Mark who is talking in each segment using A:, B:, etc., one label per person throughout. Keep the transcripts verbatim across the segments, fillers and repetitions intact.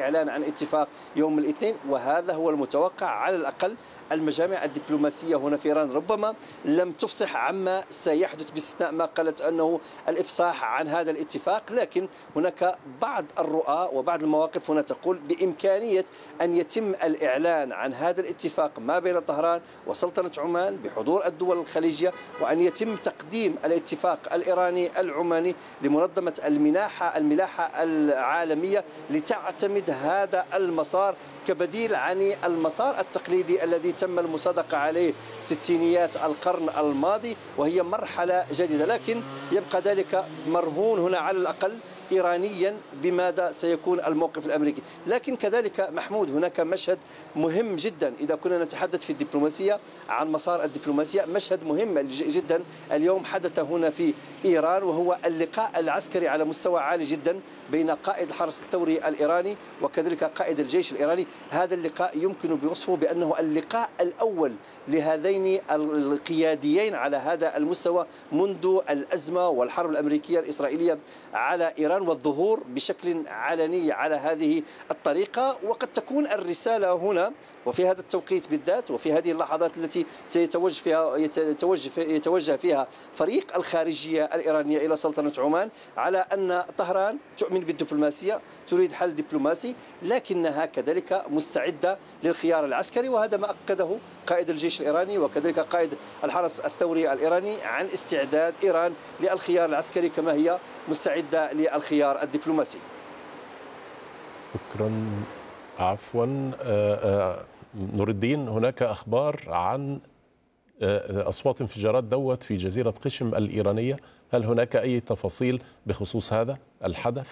A: الإعلان عن اتفاق يوم الاثنين، وهذا هو المتوقع. على الأقل المجامع الدبلوماسية هنا في إيران ربما لم تفصح عما سيحدث باستثناء ما قالت أنه الإفصاح عن هذا الاتفاق، لكن هناك بعض الرؤى وبعض المواقف هنا تقول بإمكانية أن يتم الإعلان عن هذا الاتفاق ما بين طهران وسلطنة عمان بحضور الدول الخليجية، وأن يتم تقديم الاتفاق الإيراني العماني لمنظمة الملاحة الملاحة العالمية لتعتمد هذا المسار كبديل عن المسار التقليدي الذي تم المصادقة عليه ستينيات القرن الماضي، وهي مرحلة جديدة. لكن يبقى ذلك مرهون هنا على الأقل إيرانيا بماذا سيكون الموقف الأمريكي. لكن كذلك محمود هناك مشهد مهم جدا إذا كنا نتحدث في الدبلوماسية عن مسار الدبلوماسية، مشهد مهم جدا اليوم حدث هنا في إيران، وهو اللقاء العسكري على مستوى عالي جدا بين قائد الحرس الثوري الإيراني وكذلك قائد الجيش الإيراني. هذا اللقاء يمكن بوصفه بأنه اللقاء الأول لهذين القياديين على هذا المستوى منذ الأزمة والحرب الأمريكية الإسرائيلية على إيران، والظهور بشكل علني على هذه الطريقة. وقد تكون الرسالة هنا وفي هذا التوقيت بالذات وفي هذه اللحظات التي سيتوجه فيها يتوجه يتوجه فيها فريق الخارجية الإيرانية إلى سلطنة عمان على أن طهران تؤمن بالدبلوماسية، تريد حل دبلوماسي، لكنها كذلك مستعدة للخيار العسكري، وهذا ما أكده قائد الجيش الإيراني وكذلك قائد الحرس الثوري الإيراني عن استعداد إيران للخيار العسكري كما هي مستعدة للخيار الدبلوماسي.
B: شكرا. عفوا نور الدين، هناك أخبار عن أصوات انفجارات دوت في جزيرة قشم الإيرانية، هل هناك أي تفاصيل بخصوص هذا الحدث؟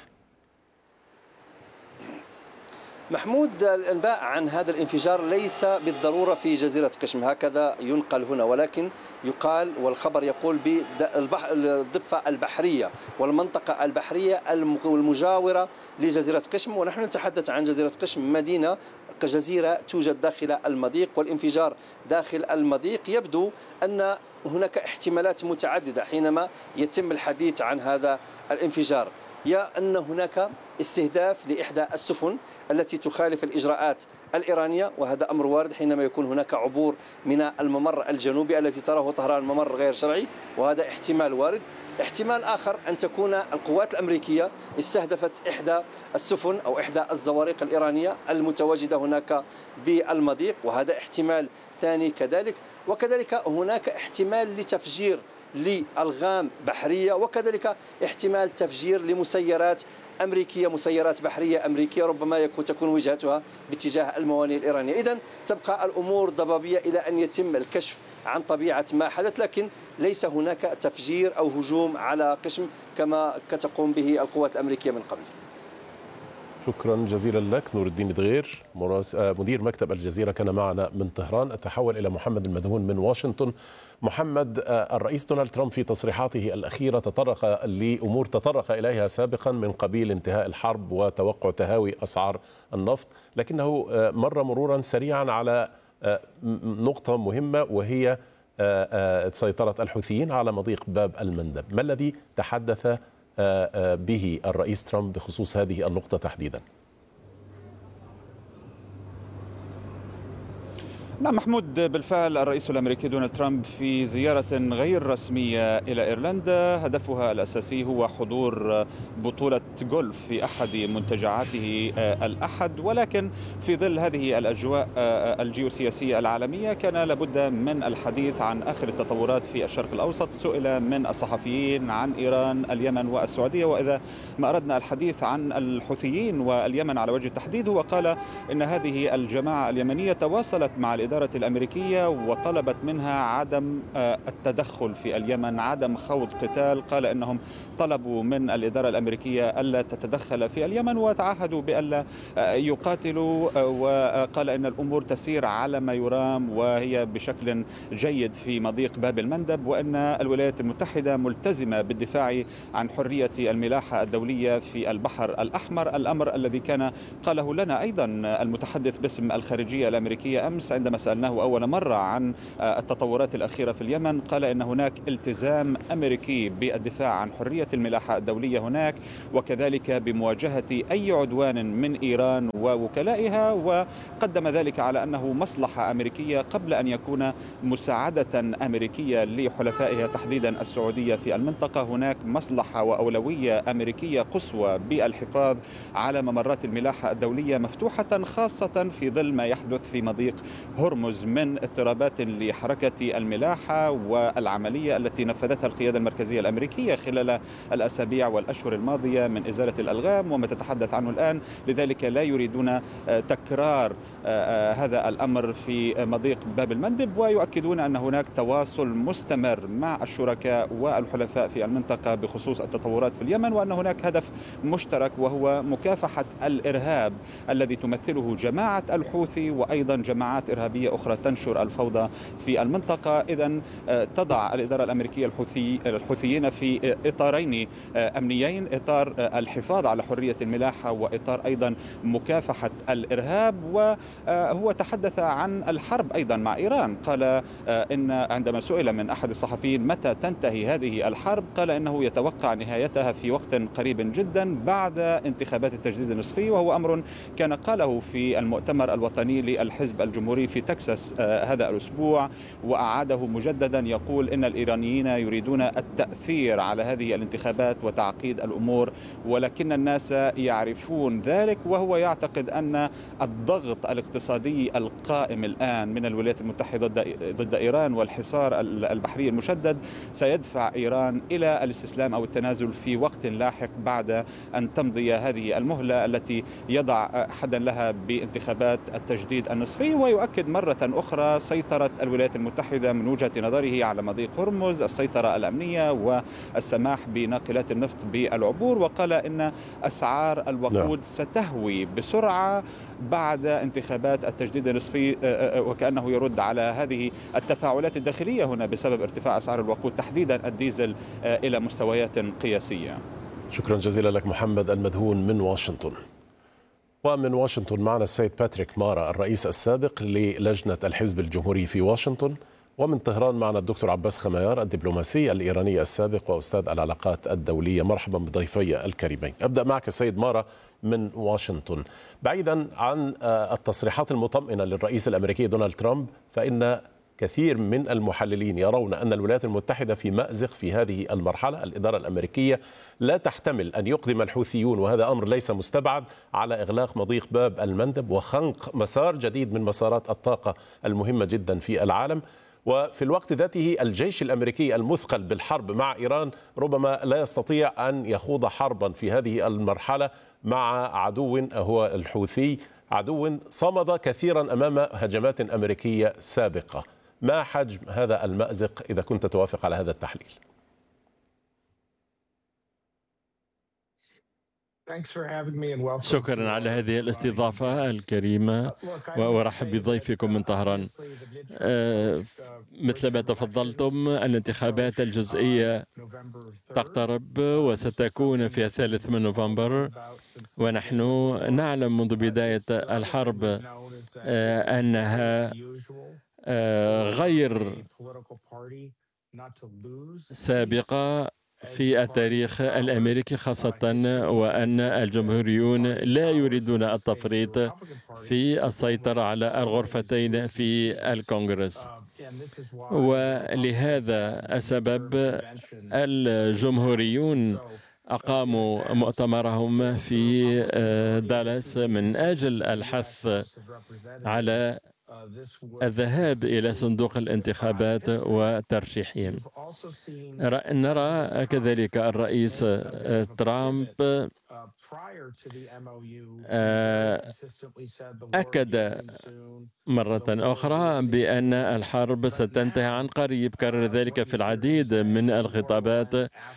A: محمود، الانباء عن هذا الانفجار ليس بالضروره في جزيره قشم، هكذا ينقل هنا، ولكن يقال والخبر يقول بالضفه البحريه والمنطقه البحريه المجاوره لجزيره قشم. ونحن نتحدث عن جزيره قشم، مدينه جزيره توجد داخل المضيق، والانفجار داخل المضيق. يبدو ان هناك احتمالات متعدده حينما يتم الحديث عن هذا الانفجار، يا أن هناك استهداف لإحدى السفن التي تخالف الإجراءات الإيرانية، وهذا أمر وارد حينما يكون هناك عبور من الممر الجنوبي الذي تراه طهران ممر غير شرعي، وهذا احتمال وارد. احتمال آخر أن تكون القوات الأمريكية استهدفت إحدى السفن أو إحدى الزوارق الإيرانية المتواجدة هناك بالمضيق، وهذا احتمال ثاني كذلك. وكذلك هناك احتمال لتفجير لألغام بحرية، وكذلك احتمال تفجير لمسيرات أمريكية، مسيرات بحرية أمريكية ربما تكون وجهتها باتجاه الموانئ الإيرانية. إذن تبقى الأمور ضبابية إلى أن يتم الكشف عن طبيعة ما حدث، لكن ليس هناك تفجير أو هجوم على قشم كما تقوم به القوات الأمريكية من قبل.
B: شكرا جزيلا لك نور الدين دغير، مدير مكتب الجزيرة، كان معنا من طهران. أتحول إلى محمد المدهون من واشنطن. محمد، الرئيس دونالد ترامب في تصريحاته الأخيرة تطرق لأمور تطرق إليها سابقا من قبيل انتهاء الحرب وتوقع تهاوي أسعار النفط، لكنه مر مرورا سريعا على نقطة مهمة وهي سيطرة الحوثيين على مضيق باب المندب. ما الذي تحدث به الرئيس ترامب بخصوص هذه النقطة تحديدا؟
C: نعم محمود، بالفعل الرئيس الأمريكي دونالد ترامب في زيارة غير رسمية إلى إيرلندا هدفها الأساسي هو حضور بطولة جولف في أحد منتجعاته الأحد، ولكن في ظل هذه الأجواء الجيوسياسية العالمية كان لابد من الحديث عن آخر التطورات في الشرق الأوسط. سئل من الصحفيين عن إيران، اليمن والسعودية، وإذا ما أردنا الحديث عن الحوثيين واليمن على وجه التحديد، هو قال إن هذه الجماعة اليمنية تواصلت مع الإدارة الأمريكية وطلبت منها عدم التدخل في اليمن، عدم خوض قتال. قال إنهم طلبوا من الإدارة الأمريكية ألا تتدخل في اليمن وتعهدوا بألا يقاتلوا، وقال إن الأمور تسير على ما يرام وهي بشكل جيد في مضيق باب المندب، وأن الولايات المتحدة ملتزمة بالدفاع عن حرية الملاحة الدولية في البحر الأحمر، الأمر الذي كان قاله لنا أيضا المتحدث باسم الخارجية الأمريكية أمس عندما عندما سألناه أول مرة عن التطورات الأخيرة في اليمن قال إن هناك التزام أمريكي بالدفاع عن حرية الملاحة الدولية هناك، وكذلك بمواجهة أي عدوان من إيران ووكلائها، وقدم ذلك على أنه مصلحة أمريكية قبل أن يكون مساعدة أمريكية لحلفائها تحديدا السعودية في المنطقة. هناك مصلحة وأولوية أمريكية قصوى بالحفاظ على ممرات الملاحة الدولية مفتوحة، خاصة في ظل ما يحدث في مضيق هرمز من اضطرابات لحركة الملاحة والعملية التي نفذتها القيادة المركزية الأمريكية خلال الأسابيع والأشهر الماضية من إزالة الألغام وما تتحدث عنه الآن. لذلك لا يريدون تكرار هذا الأمر في مضيق باب المندب، ويؤكدون أن هناك تواصل مستمر مع الشركاء والحلفاء في المنطقة بخصوص التطورات في اليمن، وأن هناك هدف مشترك وهو مكافحة الإرهاب الذي تمثله جماعة الحوثي وأيضا جماعات إرهابية أخرى تنشر الفوضى في المنطقة. إذن تضع الإدارة الأمريكية الحوثي الحوثيين في إطارين أمنيين، إطار الحفاظ على حرية الملاحة وإطار أيضا مكافحة الإرهاب. وهو تحدث عن الحرب أيضا مع إيران، قال إن عندما سئل من أحد الصحفيين متى تنتهي هذه الحرب قال إنه يتوقع نهايتها في وقت قريب جدا بعد انتخابات التجديد النصفي، وهو أمر كان قاله في المؤتمر الوطني للحزب الجمهوري في تكساس هذا الأسبوع، وأعاده مجددا يقول إن الإيرانيين يريدون التأثير على هذه الانتخابات وتعقيد الأمور، ولكن الناس يعرفون ذلك. وهو يعتقد أن الضغط الاقتصادي القائم الآن من الولايات المتحدة ضد إيران والحصار البحري المشدد سيدفع إيران إلى الاستسلام أو التنازل في وقت لاحق بعد أن تمضي هذه المهلة التي يضع حدا لها بانتخابات التجديد النصفي. ويؤكد مرة أخرى سيطرة الولايات المتحدة من وجهة نظره على مضيق هرمز، السيطرة الأمنية والسماح بناقلات النفط بالعبور، وقال إن أسعار الوقود لا. ستهوي بسرعة بعد انتخابات التجديد النصفي، وكأنه يرد على هذه التفاعلات الداخلية هنا بسبب ارتفاع أسعار الوقود تحديدا الديزل إلى مستويات قياسية.
B: شكرا جزيلا لك محمد المدهون من واشنطن. ومن واشنطن معنا السيد باتريك مارا الرئيس السابق للجنة الحزب الجمهوري في واشنطن، ومن طهران معنا الدكتور عباس خميار الدبلوماسي الإيراني السابق وأستاذ العلاقات الدولية. مرحبا بضيفي الكريمين. أبدأ معك السيد مارا من واشنطن. بعيدا عن التصريحات المطمئنة للرئيس الأمريكي دونالد ترامب، فإن كثير من المحللين يرون أن الولايات المتحدة في مأزق في هذه المرحلة. الإدارة الأمريكية لا تحتمل أن يقدم الحوثيون، وهذا أمر ليس مستبعد، على إغلاق مضيق باب المندب وخنق مسار جديد من مسارات الطاقة المهمة جدا في العالم. وفي الوقت ذاته الجيش الأمريكي المثقل بالحرب مع إيران ربما لا يستطيع أن يخوض حربا في هذه المرحلة مع عدو هو الحوثي، عدو صمد كثيرا أمام هجمات أمريكية سابقة. ما حجم هذا المأزق إذا كنت توافق على هذا التحليل؟
D: شكرا على هذه الاستضافة الكريمة وأرحب بضيفكم من طهران. مثل ما تفضلتم الانتخابات الجزئية تقترب وستكون في الثالث من نوفمبر، ونحن نعلم منذ بداية الحرب أنها غير سابقة في التاريخ الأمريكي، خاصة وأن الجمهوريون لا يريدون التفريط في السيطرة على الغرفتين في الكونغرس، ولهذا السبب الجمهوريون أقاموا مؤتمرهم في دالاس من أجل الحث على الذهاب إلى صندوق الانتخابات وترشيحهم. نرى كذلك الرئيس ترامب أكد مرة أخرى بأن الحرب ستنتهي عن قريب، كرر ذلك في العديد من الخطابات.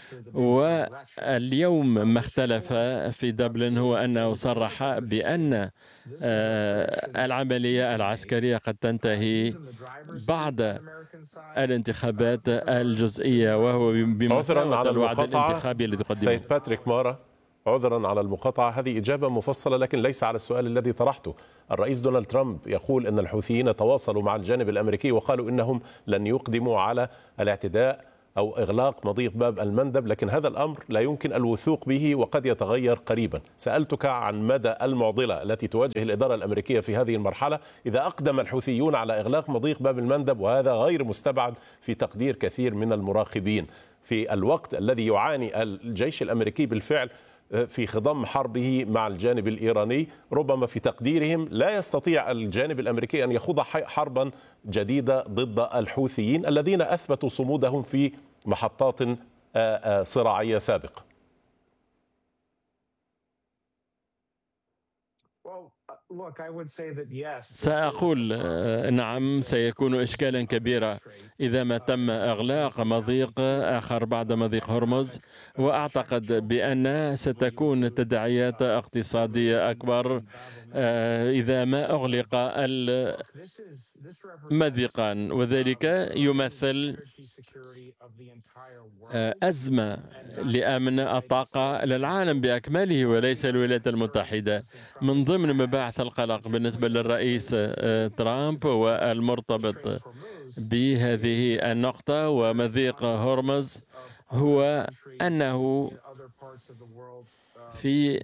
D: واليوم ما اختلف في دبلن هو أنه صرح بأن العملية العسكرية قد تنتهي بعد الانتخابات الجزئية، وهو بمثابة الوعد الانتخابي الذي قدمه.
B: سيد باتريك مارا، عذرا على المقاطعة، هذه إجابة مفصلة لكن ليس على السؤال الذي طرحته. الرئيس دونالد ترامب يقول أن الحوثيين تواصلوا مع الجانب الأمريكي وقالوا إنهم لن يقدموا على الاعتداء أو إغلاق مضيق باب المندب، لكن هذا الأمر لا يمكن الوثوق به وقد يتغير قريبا. سألتك عن مدى المعضلة التي تواجه الإدارة الأمريكية في هذه المرحلة إذا أقدم الحوثيون على إغلاق مضيق باب المندب، وهذا غير مستبعد في تقدير كثير من المراقبين في الوقت الذي يعاني الجيش الأمريكي بالفعل في خضم حربه مع الجانب الإيراني. ربما في تقديرهم لا يستطيع الجانب الأمريكي أن يخوض حربا جديدة ضد الحوثيين الذين أثبتوا صمودهم في محطات صراعية سابقة.
D: سأقول نعم، سيكون إشكالا كبيرا إذا ما تم إغلاق مضيق آخر بعد مضيق هرمز، وأعتقد بأن ستكون تداعيات اقتصادية أكبر إذا ما أغلق المضيقان، وذلك يمثل أزمة لأمن الطاقة للعالم بأكمله وليس الولايات المتحدة. من ضمن مباحث القلق بالنسبة للرئيس ترامب والمرتبط بهذه النقطة ومضيق هرمز هو أنه في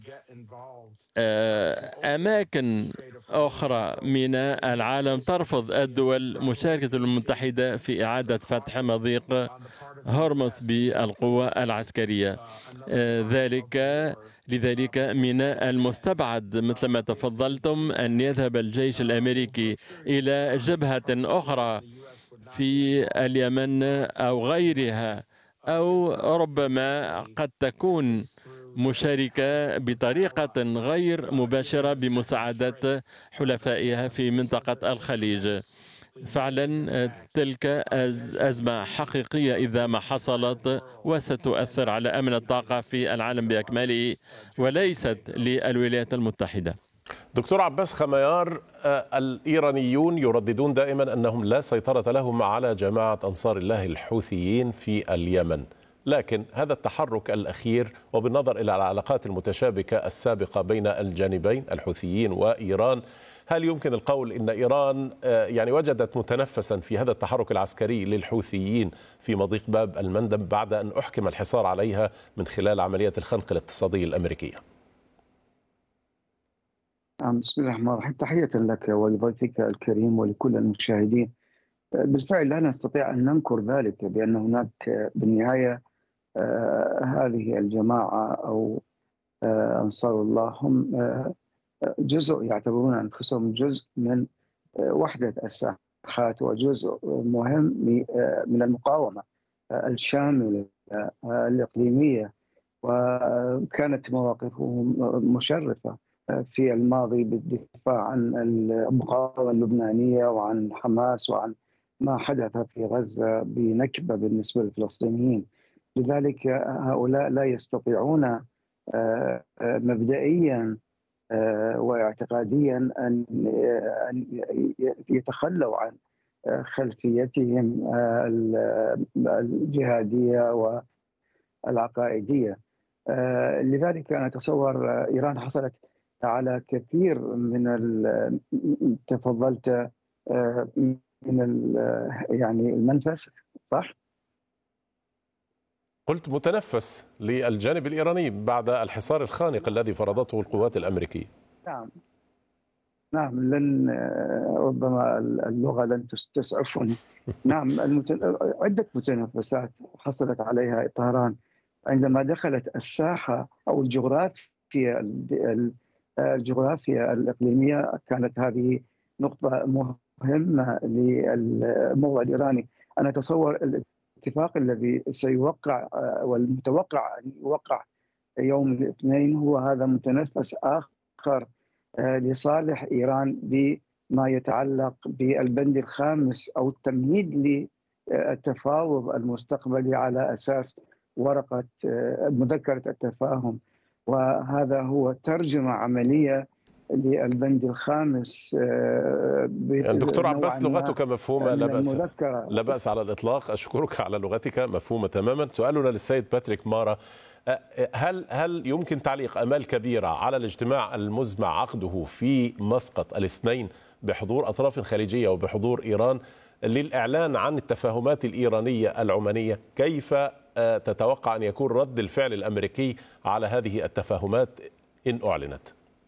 D: أماكن أخرى من العالم ترفض الدول مشاركة المتحدة في إعادة فتح مضيق هرمز بالقوة العسكرية. ذلك لذلك من المستبعد مثل ما تفضلتم أن يذهب الجيش الأمريكي إلى جبهة أخرى في اليمن أو غيرها، أو ربما قد تكون مشاركة بطريقة غير مباشرة بمساعدة حلفائها في منطقة الخليج. فعلا تلك أزمة حقيقية إذا ما حصلت، وستؤثر على أمن الطاقة في العالم بأكمله وليست للولايات المتحدة.
B: دكتور عباس خميار، الإيرانيون يرددون دائما أنهم لا سيطرة لهم على جماعة أنصار الله الحوثيين في اليمن، لكن هذا التحرك الأخير وبالنظر إلى العلاقات المتشابكة السابقة بين الجانبين الحوثيين وإيران، هل يمكن القول إن إيران يعني وجدت متنفسا في هذا التحرك العسكري للحوثيين في مضيق باب المندب بعد أن أحكم الحصار عليها من خلال عملية الخنق الاقتصادي الأمريكية؟
E: بسم الله الرحمن الرحيم. تحية لك ولضيفك الكريم ولكل المشاهدين. بالفعل لا نستطيع أن ننكر ذلك، بأن هناك بالنهاية هذه الجماعة أو أنصار الله هم جزء، يعتبرون أنفسهم جزء من وحدة الساحات وجزء مهم من المقاومة الشاملة الإقليمية، وكانت مواقفهم مشرفة في الماضي بالدفاع عن المقاومة اللبنانية وعن حماس وعن ما حدث في غزة بنكبة بالنسبة للفلسطينيين. لذلك هؤلاء لا يستطيعون مبدئيا واعتقاديا أن يتخلوا عن خلفيتهم الجهادية والعقائدية. لذلك أنا أتصور إيران حصلت على كثير من تفضلت من يعني المنفس، صح؟
B: قلت متنفس للجانب الإيراني بعد الحصار الخانق الذي فرضته القوات الأمريكية.
E: نعم نعم، لن ربما اللغة لن تسعفني. نعم، المتن... عدة متنفسات حصلت عليها طهران عندما دخلت الساحة أو الجغرافيا الجغرافيا الإقليمية. كانت هذه نقطة مهمة للموضوع الإيراني. أنا أتصور الاتفاق الذي سيوقع والمتوقع أن يوقع يوم الاثنين هو هذا متنفس آخر لصالح إيران بما يتعلق بالبند الخامس أو التمهيد للتفاوض المستقبلي على أساس ورقة مذكرة التفاهم، وهذا هو ترجمة عملية للبند الخامس.
B: يعني دكتور عباس لغتك مفهومة، لا بأس لا بأس على الإطلاق. أشكرك على لغتك، مفهومة تماما. سؤالنا للسيد باتريك مارا، هل هل يمكن تعليق آمال كبيرة على الاجتماع المزمع عقده في مسقط الاثنين بحضور أطراف خليجية وبحضور إيران للإعلان عن التفاهمات الإيرانية العمانية؟ كيف تتوقع أن يكون رد الفعل الأمريكي على هذه التفاهمات إن أعلنت؟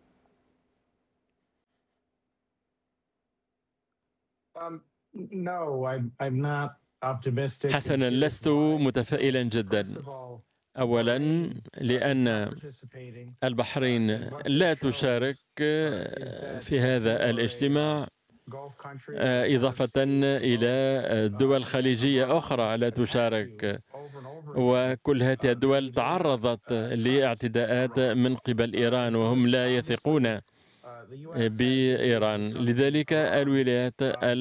D: حسنا، لست متفائلا جدا. أولا لأن البحرين لا تشارك في هذا الاجتماع، إضافة إلى دول خليجية أخرى لا تشارك، وكل هذه الدول تعرضت لاعتداءات من قبل إيران وهم لا يثقون بإيران. لذلك الولايات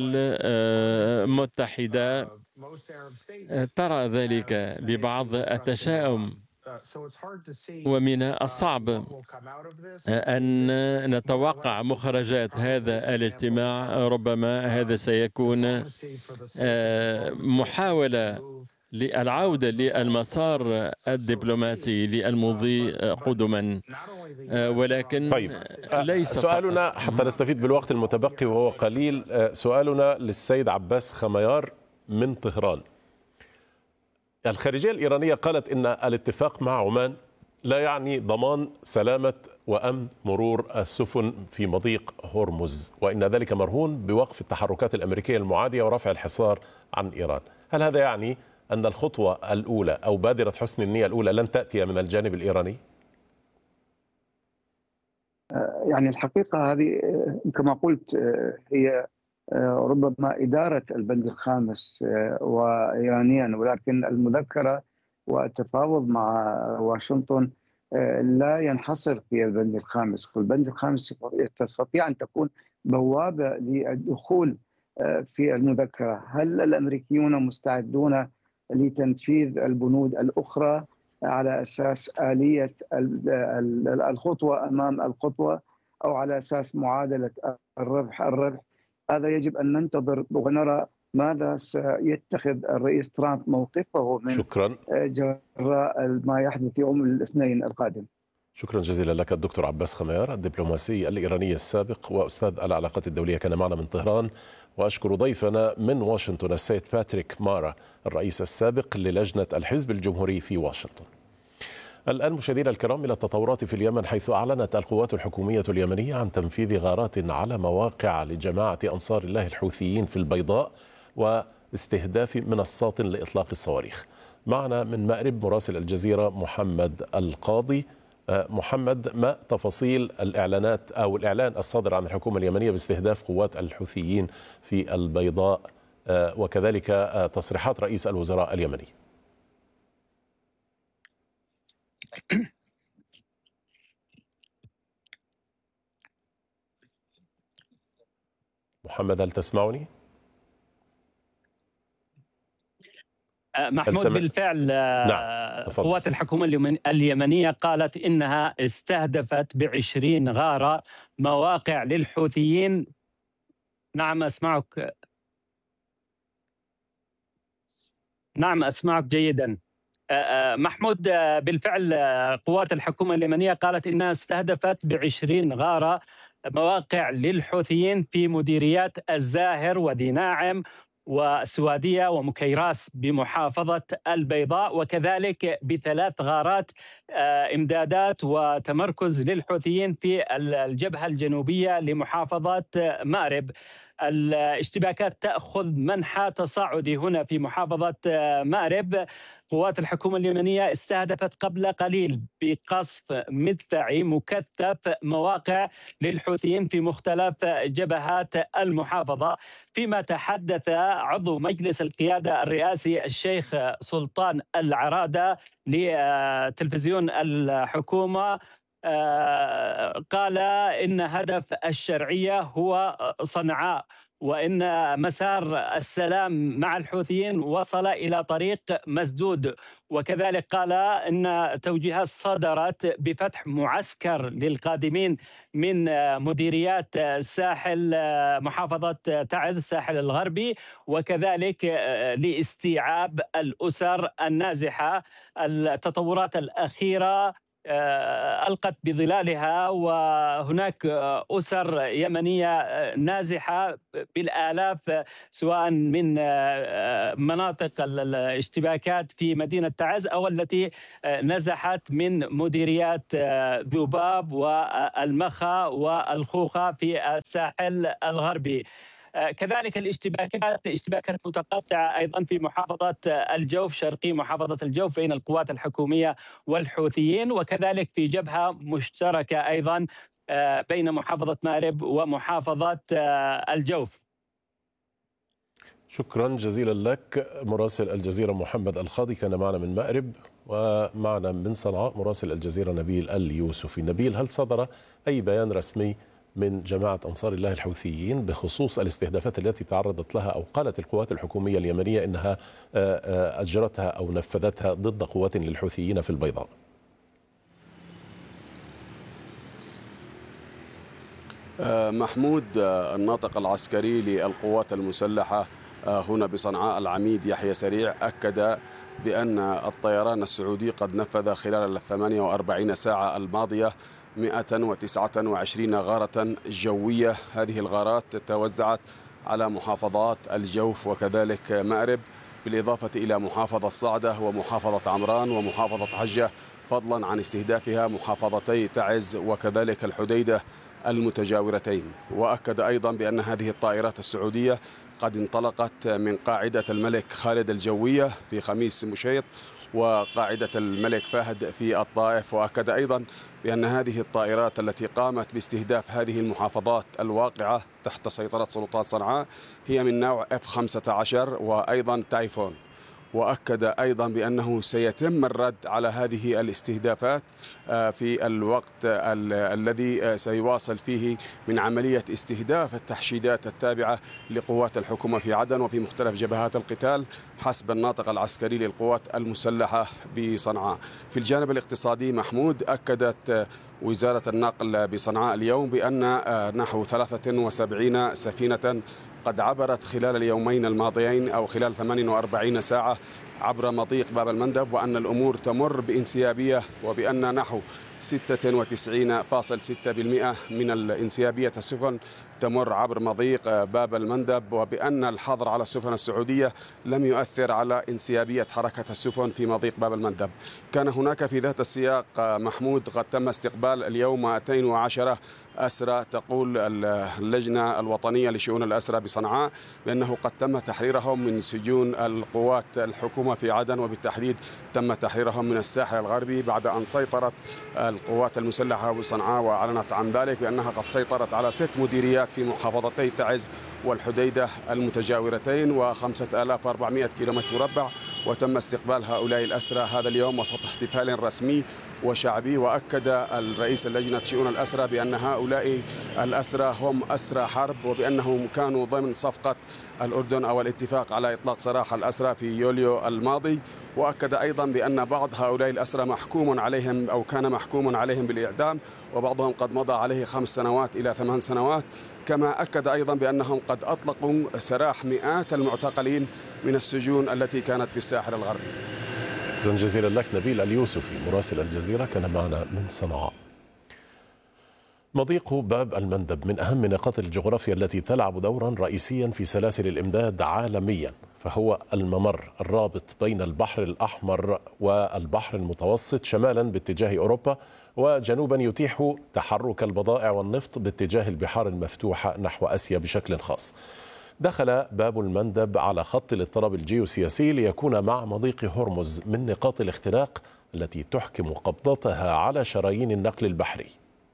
D: المتحدة ترى ذلك ببعض التشاؤم، ومن الصعب أن نتوقع مخرجات هذا الاجتماع. ربما هذا سيكون محاولة للعودة للمسار الدبلوماسي للمضي قدما، ولكن
B: طيب
D: ليس
B: سؤالنا فقط. حتى نستفيد بالوقت المتبقي وهو قليل، سؤالنا للسيد عباس خميار من طهران. الخارجية الإيرانية قالت إن الاتفاق مع عمان لا يعني ضمان سلامة وأمن مرور السفن في مضيق هرمز، وإن ذلك مرهون بوقف التحركات الأمريكية المعادية ورفع الحصار عن إيران. هل هذا يعني أن الخطوة الأولى أو بادرة حسن النية الأولى لن تأتي من الجانب الإيراني؟
E: يعني الحقيقة هذه كما قلت هي ربما إدارة البند الخامس وإيرانيا، ولكن المذكرة والتفاوض مع واشنطن لا ينحصر في البند الخامس. والبند الخامس تستطيع أن تكون بوابة للدخول في المذكرة. هل الأمريكيون مستعدون لتنفيذ البنود الأخرى على أساس آلية الخطوة أمام الخطوة أو على أساس معادلة الربح الربح؟ هذا يجب أن ننتظر ونرى ماذا سيتخذ الرئيس ترامب موقفه من
B: شكرا
E: جراء ما يحدث يوم الاثنين القادم.
B: شكرا جزيلا لك الدكتور عباس خميار، الدبلوماسي الإيراني السابق وأستاذ العلاقات الدولية، كان معنا من طهران. وأشكر ضيفنا من واشنطن السيد باتريك مارا، الرئيس السابق للجنة الحزب الجمهوري في واشنطن. الآن مشاهدينا الكرام إلى التطورات في اليمن، حيث أعلنت القوات الحكومية اليمنية عن تنفيذ غارات على مواقع لجماعة أنصار الله الحوثيين في البيضاء واستهداف منصات لإطلاق الصواريخ. معنا من مأرب مراسل الجزيرة محمد القاضي. محمد، ما تفاصيل الإعلانات أو الإعلان الصادر عن الحكومة اليمنية باستهداف قوات الحوثيين في البيضاء وكذلك تصريحات رئيس الوزراء اليمني؟ محمد، هل تسمعني؟
F: محمود، بالفعل نعم. قوات الحكومة اليمنية قالت إنها استهدفت بعشرين غارة مواقع للحوثيين. نعم أسمعك نعم أسمعك جيدا محمود. بالفعل قوات الحكومة اليمنية قالت إنها استهدفت بعشرين غارة مواقع للحوثيين في مديريات الزاهر وذي ناعم وسوادية ومكيراس بمحافظة البيضاء، وكذلك بثلاث غارات إمدادات وتمركز للحوثيين في الجبهة الجنوبية لمحافظة مأرب. الاشتباكات تأخذ منحى تصاعدي هنا في محافظة مأرب. قوات الحكومة اليمنية استهدفت قبل قليل بقصف مدفعي مكثف مواقع للحوثيين في مختلف جبهات المحافظة. فيما تحدث عضو مجلس القيادة الرئاسي الشيخ سلطان العرادة لتلفزيون الحكومة، قال إن هدف الشرعية هو صنعاء، وإن مسار السلام مع الحوثيين وصل إلى طريق مسدود. وكذلك قال إن توجيهات صدرت بفتح معسكر للقادمين من مديريات الساحل محافظة تعز الساحل الغربي، وكذلك لاستيعاب الأسر النازحة. التطورات الأخيرة ألقت بظلالها، وهناك أسر يمنية نازحة بالآلاف سواء من مناطق الاشتباكات في مدينة تعز أو التي نزحت من مديريات ذباب والمخا والخوخة في الساحل الغربي. كذلك الاشتباكات اشتباكات متقطعة أيضا في محافظة الجوف شرقي محافظة الجوف بين القوات الحكومية والحوثيين، وكذلك في جبهة مشتركة أيضا بين محافظة مأرب ومحافظة الجوف.
B: شكرا جزيلا لك مراسل الجزيرة محمد الخاضي كان معنا من مأرب، ومعنا من صنعاء مراسل الجزيرة نبيل اليوسفي. نبيل، هل صدر أي بيان رسمي من جماعة أنصار الله الحوثيين بخصوص الاستهدافات التي تعرضت لها أو قالت القوات الحكومية اليمنية إنها أجرتها أو نفذتها ضد قوات للحوثيين في البيضاء؟
G: محمود، الناطق العسكري للقوات المسلحة هنا بصنعاء العميد يحيى سريع أكد بأن الطيران السعودي قد نفذ خلال الثمانية وأربعين ساعة الماضية مئة وتسعة وعشرين غارة جوية. هذه الغارات توزعت على محافظات الجوف وكذلك مأرب، بالإضافة إلى محافظة صعدة ومحافظة عمران ومحافظة حجة، فضلا عن استهدافها محافظتي تعز وكذلك الحديدة المتجاورتين. وأكد أيضا بأن هذه الطائرات السعودية قد انطلقت من قاعدة الملك خالد الجوية في خميس مشيط وقاعدة الملك فهد في الطائف. وأكد أيضا بأن هذه الطائرات التي قامت باستهداف هذه المحافظات الواقعة تحت سيطرة سلطات صنعاء هي من نوع إف خمسة عشر وأيضا تايفون. وأكد أيضا بأنه سيتم الرد على هذه الاستهدافات في الوقت الذي سيواصل فيه من عملية استهداف التحشيدات التابعة لقوات الحكومة في عدن وفي مختلف جبهات القتال حسب الناطق العسكري للقوات المسلحة بصنعاء. في الجانب الاقتصادي محمود، أكدت وزارة النقل بصنعاء اليوم بأن نحو ثلاثة وسبعين سفينة قد عبرت خلال اليومين الماضيين أو خلال ثمانية وأربعين ساعة عبر مضيق باب المندب، وأن الأمور تمر بانسيابية، وبأن نحو ستة وتسعين فاصلة ستة بالمئة من الانسيابية السفن تمر عبر مضيق باب المندب، وبأن الحظر على السفن السعودية لم يؤثر على انسيابية حركة السفن في مضيق باب المندب. كان هناك في ذات السياق محمود قد تم استقبال اليوم مئتين وعشرة أسرى. تقول اللجنة الوطنية لشؤون الأسرى بصنعاء بأنه قد تم تحريرهم من سجون القوات الحكومة في عدن، وبالتحديد تم تحريرهم من الساحل الغربي بعد أن سيطرت القوات المسلحة بصنعاء وأعلنت عن ذلك بأنها قد سيطرت على ست مديريات في محافظتي تعز والحديدة المتجاورتين وخمسة آلاف وأربعمئة كيلومتر مربع. وتم استقبال هؤلاء الأسرى هذا اليوم وسط احتفال رسمي وشعبي. وأكد الرئيس اللجنة شؤون الأسرى بأن هؤلاء الأسرى هم أسرى حرب، وبأنهم كانوا ضمن صفقة الأردن أو الاتفاق على إطلاق سراح الأسرى في يوليو الماضي. وأكد أيضا بأن بعض هؤلاء الأسرى محكوم عليهم أو كان محكوم عليهم بالإعدام، وبعضهم قد مضى عليه خمس سنوات إلى ثمان سنوات. كما أكد أيضا بأنهم قد أطلقوا سراح مئات المعتقلين من السجون التي كانت في الساحل الغربي.
B: شكرا جزيلا لك نبيل اليوسفي مراسل الجزيرة كان معنا من صنعاء. مضيق باب المندب من أهم نقاط الجغرافيا التي تلعب دورا رئيسيا في سلاسل الإمداد عالميا، فهو الممر الرابط بين البحر الأحمر والبحر المتوسط شمالا باتجاه أوروبا، وجنوبا يتيح تحرك البضائع والنفط باتجاه البحار المفتوحة نحو آسيا بشكل خاص. دخل باب المندب على خط الاضطراب الجيوسياسي ليكون مع مضيق هرمز من نقاط الاختراق التي تحكم قبضتها على شرايين النقل البحري.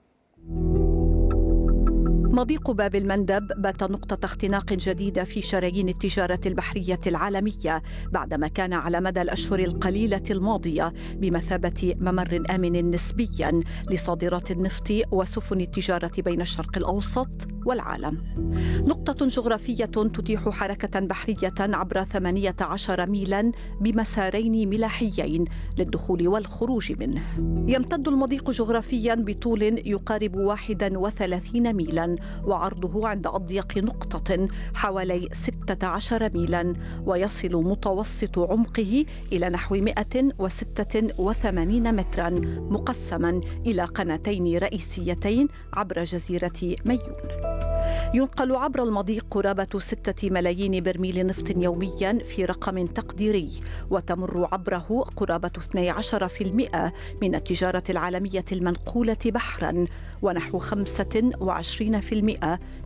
H: مضيق باب المندب بات نقطة اختناق جديدة في شرايين التجارة البحرية العالمية، بعدما كان على مدى الأشهر القليلة الماضية بمثابة ممر آمن نسبيا لصادرات النفط وسفن التجارة بين الشرق الأوسط والعالم. نقطة جغرافية تتيح حركة بحرية عبر ثمانية عشر ميلا بمسارين ملاحيين للدخول والخروج منه. يمتد المضيق جغرافيا بطول يقارب واحد وثلاثين ميلا، وعرضه عند أضيق نقطة حوالي ستة عشر ميلا، ويصل متوسط عمقه إلى نحو مئة وستة وثمانين مترا، مقسما إلى قناتين رئيسيتين عبر جزيرة ميون. ينقل عبر المضيق قرابة ستة ملايين برميل نفط يوميا في رقم تقديري، وتمر عبره قرابة اثني عشر بالمئة من التجارة العالمية المنقولة بحرا، ونحو خمسة وعشرين بالمئة